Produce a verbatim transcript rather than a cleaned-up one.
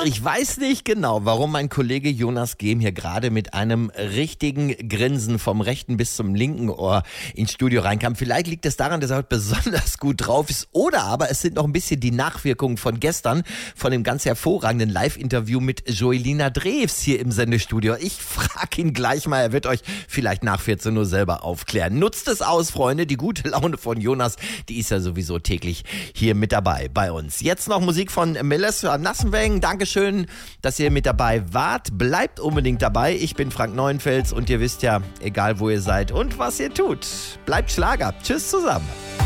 Ich weiß nicht genau, warum mein Kollege Jonas Gehm hier gerade mit einem richtigen Grinsen vom rechten bis zum linken Ohr ins Studio reinkam. Vielleicht liegt es daran, dass er heute besonders gut drauf ist. Oder aber es sind noch ein bisschen die Nachwirkungen von gestern, von dem ganz hervorragenden Live-Interview mit Joelina Drews hier im Sendestudio. Ich frage ihn gleich mal, er wird euch vielleicht nach vierzehn Uhr selber aufklären. Nutzt es aus, Freunde. Die gute Laune von Jonas, die ist ja sowieso täglich hier mit dabei bei uns. Jetzt noch Musik von Melissa Nassenweng. Dankeschön, dass ihr mit dabei wart. Bleibt unbedingt dabei. Ich bin Frank Neuenfels und ihr wisst ja, egal wo ihr seid und was ihr tut, bleibt Schlager. Tschüss zusammen.